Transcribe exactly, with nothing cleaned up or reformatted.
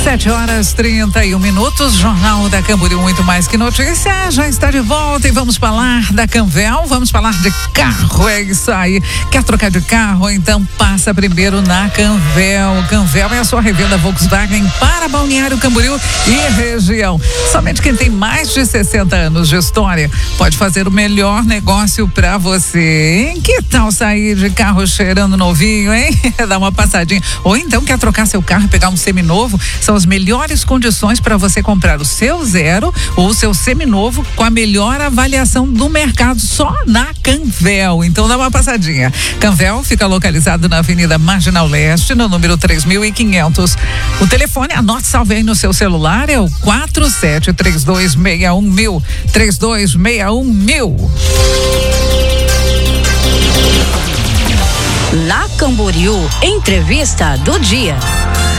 sete horas trinta e um minutos, Jornal da Camboriú, muito mais que notícia, já está de volta e vamos falar da Canvel, vamos falar de carro, é isso aí. Quer trocar de carro? Então passa primeiro na Canvel. Canvel é a sua revenda Volkswagen para Balneário Camboriú e região. Somente quem tem mais de sessenta anos de história pode fazer o melhor negócio para você, hein? Que tal sair de carro cheirando novinho, hein? Dá uma passadinha. Ou então quer trocar seu carro e pegar um seminovo? São as melhores condições para você comprar o seu zero ou o seu seminovo com a melhor avaliação do mercado só na Canvel. Então dá uma passadinha. Canvel fica localizado na Avenida Marginal Leste, no número três mil e quinhentos. O telefone, anote, salve aí no seu celular, é o quatro sete três dois seis um mil, três dois seis um mil. Na Camboriú, entrevista do dia.